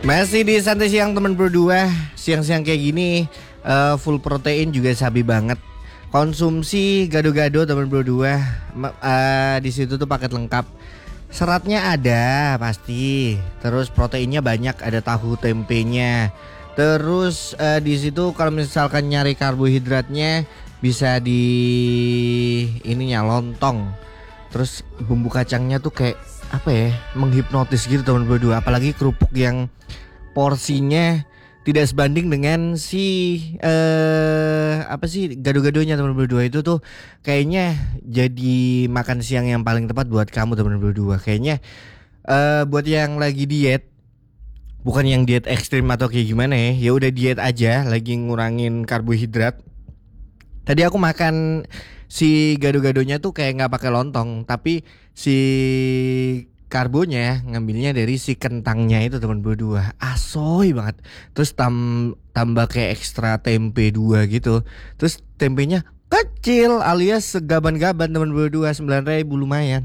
Masih di santai siang teman berdua. Siang-siang kayak gini full protein juga sabi banget. Konsumsi gado-gado teman berdua. Di situ tuh paket lengkap. Seratnya ada pasti. Terus proteinnya banyak, ada tahu tempenya. Terus di situ kalau misalkan nyari karbohidratnya bisa di ininya lontong. Terus bumbu kacangnya tuh kayak apa ya, menghipnotis gitu teman berdua. Apalagi kerupuk yang porsinya tidak sebanding dengan si apa sih gado-gadonya teman berdua. Itu tuh kayaknya jadi makan siang yang paling tepat buat kamu teman berdua. Kayaknya buat yang lagi diet, bukan yang diet ekstrim atau kayak gimana ya, ya udah diet aja, lagi ngurangin karbohidrat. Tadi aku makan si gado-gadonya tuh kayak nggak pakai lontong, tapi si karbonya ngambilnya dari si kentangnya itu teman berdua. Asoy banget. Terus tambah kayak ekstra tempe dua gitu. Terus tempenya kecil alias segaban-gaban teman berdua, 9.000 lumayan.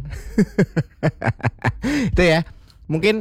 Itu ya. Mungkin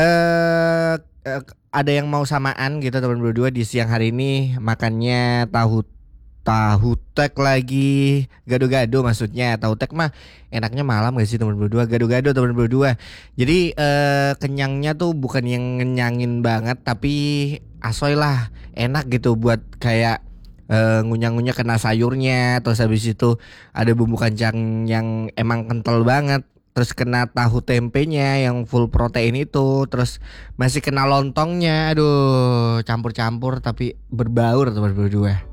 ada yang mau samaan gitu teman berdua di siang hari ini makannya tahu tahu tek lagi, gado-gado maksudnya. Tahu tek mah enaknya malam gak sih teman berdua, gado-gado teman berdua. Jadi kenyangnya tuh bukan yang ngenyangin banget, tapi asoy lah, enak gitu buat kayak ngunyah-ngunyah kena sayurnya. Terus habis itu ada bumbu kacang yang emang kental banget. Terus kena tahu tempenya yang full protein itu. Terus masih kena lontongnya. Aduh, campur-campur tapi berbaur teman berdua.